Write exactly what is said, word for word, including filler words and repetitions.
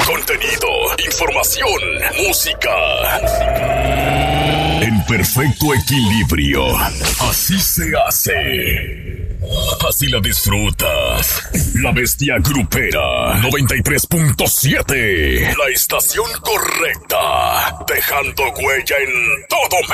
contenido, información, música. En perfecto equilibrio. Así se hace. Así la disfrutas. La Bestia Grupera noventa y tres punto siete. La estación correcta. Dejando huella en todo